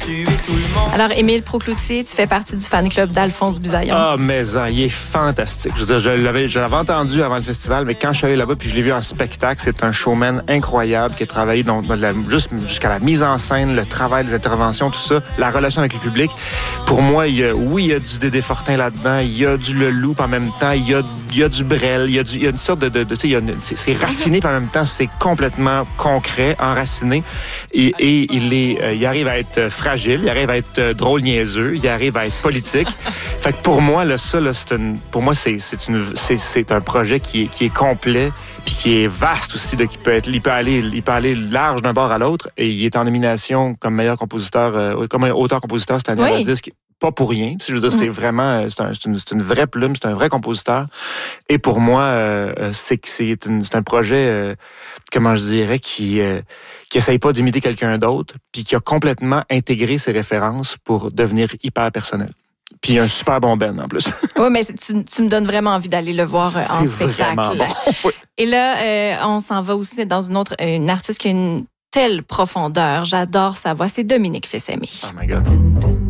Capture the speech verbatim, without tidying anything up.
tuer tout le monde. Alors, Émile Procloutier, tu fais partie du fan club d'Alphonse Bisaillon. Ah, mais hein, il est fantastique. Je veux dire, je l'avais, je l'avais entendu avant le festival, mais quand je suis allé là-bas puis je l'ai vu en spectacle, c'est un showman incroyable qui a travaillé dans, dans la, juste jusqu'à la mise en scène, le travail, les interventions, tout ça, la relation avec le public. Pour moi, il y a, oui, il y a du Dédé Fortin là-dedans, il y a du Leloup en même temps, il y a, il y a du Brel, il y a, du, il y a une sorte de... de, de tu sais, il y a une, c'est, c'est raffiné, puis en même temps, c'est complètement concret, enraciné. Et, et il, est, euh, il arrive à être fragile, il arrive à être euh, drôle niaiseux, il arrive à être politique. Fait que pour moi, là, ça, là, c'est une, pour moi, c'est, c'est, une, c'est, c'est un projet qui est, qui est complet, puis qui est vaste aussi, là, qui peut être, il peut aller, il peut aller large d'un bord à l'autre. Et il est en nomination comme meilleur compositeur, euh, comme auteur-compositeur cette année Oui. à la disque. Pas pour rien. Je veux dire, c'est vraiment, c'est, un, c'est, une, c'est une vraie plume, c'est un vrai compositeur. Et pour moi, euh, c'est que c'est, une, c'est un projet, euh, comment je dirais, qui euh, qui essaye pas d'imiter quelqu'un d'autre, puis qui a complètement intégré ses références pour devenir hyper personnel. Puis un super bon Ben en plus. Oui, mais tu, tu me donnes vraiment envie d'aller le voir euh, en C'est spectacle. vraiment bon. Oui. Et là, euh, on s'en va aussi dans une autre, une artiste qui a une telle profondeur. J'adore sa voix. C'est Dominique Fils-Aimé. Oh my God.